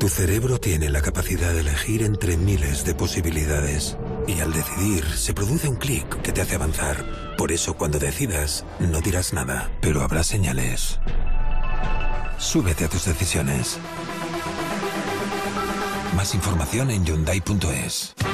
Tu cerebro tiene la capacidad de elegir entre miles de posibilidades. Y al decidir, se produce un clic que te hace avanzar. Por eso, cuando decidas, no dirás nada, pero habrá señales. Súbete a tus decisiones. Más información en Hyundai.es.